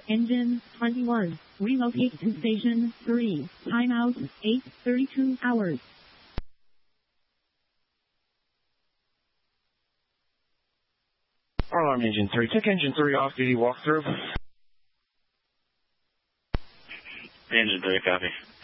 Engine 21. Relocate to Station 3. Timeout 8:32 hours. Alarm Engine 3. Check Engine 3 off-duty walkthrough. Engine 3, copy.